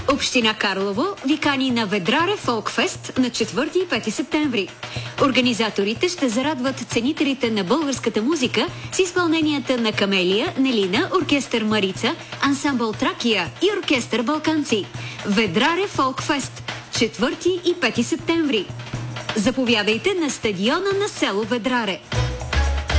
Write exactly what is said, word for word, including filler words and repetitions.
Община Карлово ви кани на Ведраре Фолкфест на четвърти и пети септември. Организаторите ще зарадват ценителите на българската музика с изпълненията на Камелия, Нелина, оркестър Марица, ансамбъл Тракия и оркестър Балканци. Ведраре Фолкфест, четвърти и пети септември. Заповядайте на стадиона на село Ведраре.